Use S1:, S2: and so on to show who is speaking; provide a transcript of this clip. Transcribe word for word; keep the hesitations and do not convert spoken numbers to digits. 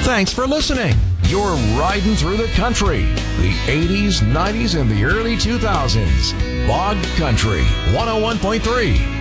S1: Thanks for listening. You're riding through the country. The eighties, nineties, and the early two thousands. Bog Country one oh one point three.